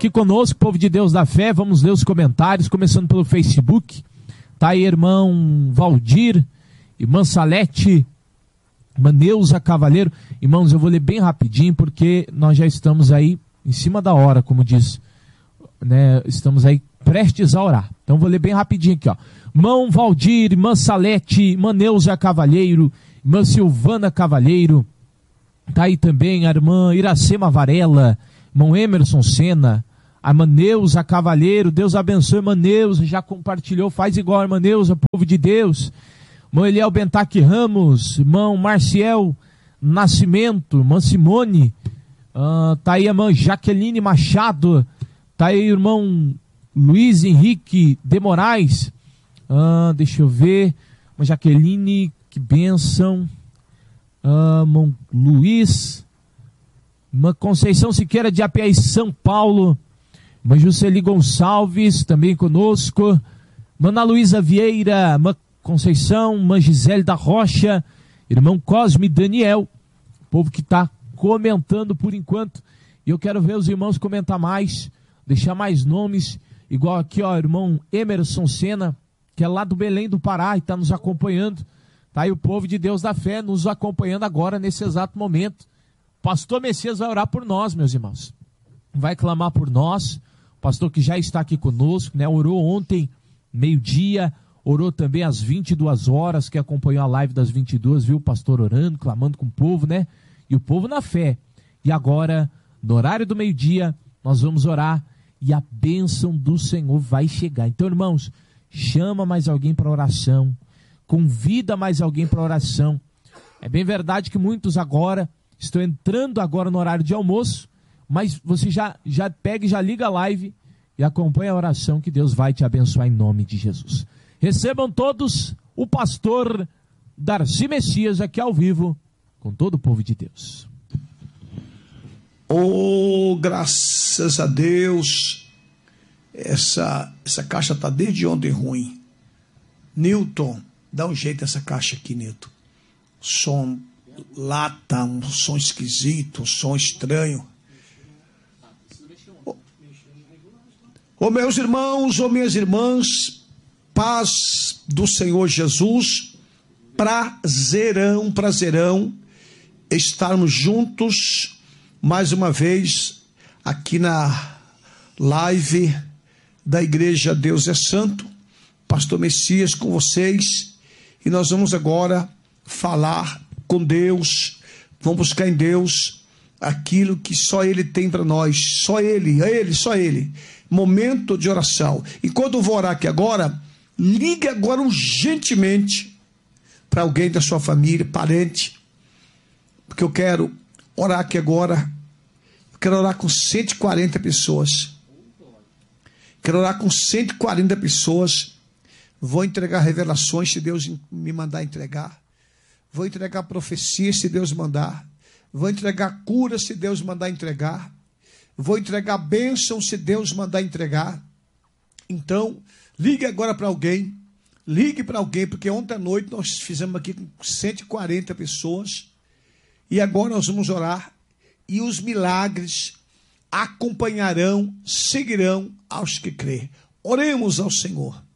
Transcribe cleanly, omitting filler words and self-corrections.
aqui conosco, povo de Deus da fé. Vamos ler os comentários, começando pelo Facebook. Tá aí, irmão Valdir, irmã Salete, Maneuza Cavaleiro. Irmãos, eu vou ler bem rapidinho, porque nós já estamos aí em cima da hora, como diz, né? Estamos aí prestes a orar. Então vou ler bem rapidinho aqui, ó. Irmão Valdir, irmã Salete, Maneuza Cavaleiro, irmã Silvana Cavaleiro. Tá aí também a irmã Iracema Varela, irmão Emerson Sena, a irmã Neuza Cavaleiro. Deus abençoe, irmã Neuza, já compartilhou, faz igual a irmã Neuza, povo de Deus. Irmão Eliel Bentaque Ramos, irmão Marciel Nascimento, irmã Simone, tá aí a irmã Jaqueline Machado, tá aí o irmão Luiz Henrique de Moraes, deixa eu ver, irmã Jaqueline, que bênção, irmão Luiz, irmã Conceição Siqueira de Apiaí, São Paulo, irmã Jusceli Gonçalves, também conosco, irmã Ana Luísa Vieira, irmã Conceição, irmã Gisele da Rocha, irmão Cosme Daniel, povo que está comentando por enquanto, e eu quero ver os irmãos comentar mais, deixar mais nomes, igual aqui, ó, irmão Emerson Sena, que é lá do Belém do Pará e está nos acompanhando, tá aí o povo de Deus da fé nos acompanhando agora nesse exato momento. Pastor Messias vai orar por nós, meus irmãos, vai clamar por nós, o pastor que já está aqui conosco, né, orou ontem, meio-dia, orou também às 22 horas, que acompanhou a live das 22, viu o pastor orando, clamando com o povo, né? E o povo na fé. E agora, no horário do meio-dia, nós vamos orar e a bênção do Senhor vai chegar. Então, irmãos, chama mais alguém para oração, convida mais alguém para oração. É bem verdade que muitos agora estão entrando agora no horário de almoço, mas você já pega e já liga a live e acompanha a oração que Deus vai te abençoar em nome de Jesus. Recebam todos o pastor Darcy Messias aqui ao vivo, com todo o povo de Deus. Oh, graças a Deus, essa caixa está desde ontem ruim. Newton, dá um jeito nessa caixa aqui, Newton. Som lata, um som esquisito, um som estranho. Oh, meus irmãos, oh, minhas irmãs, paz do Senhor Jesus, prazerão estarmos juntos mais uma vez aqui na live da Igreja Deus é Santo, pastor Messias com vocês, e nós vamos agora falar com Deus, vamos buscar em Deus aquilo que só Ele tem para nós, só Ele, momento de oração. Enquanto eu vou orar aqui agora, ligue agora urgentemente para alguém da sua família, parente, porque eu quero orar aqui agora. Eu quero orar com 140 pessoas. Quero orar com 140 pessoas. Vou entregar revelações se Deus me mandar entregar. Vou entregar profecia se Deus mandar. Vou entregar cura se Deus mandar entregar. Vou entregar bênção se Deus mandar entregar. Então, ligue agora para alguém. Ligue para alguém, porque ontem à noite nós fizemos aqui com 140 pessoas. E agora nós vamos orar. E os milagres acompanharão, seguirão aos que crê. Oremos ao Senhor.